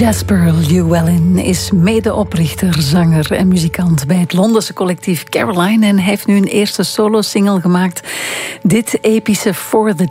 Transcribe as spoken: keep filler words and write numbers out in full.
Jasper Llewellyn is medeoprichter, zanger en muzikant bij het Londense collectief Caroline en hij heeft nu een eerste solo-single gemaakt. Dit epische For the